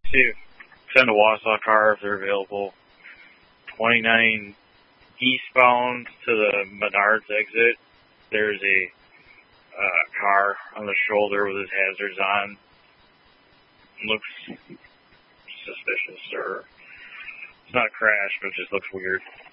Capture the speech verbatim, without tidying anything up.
See if send a Wausau car if they're available. twenty-nine eastbound to the Menards exit. There's a uh, car on the shoulder with his hazards on. Looks suspicious, or it's not a crash, but it just looks weird.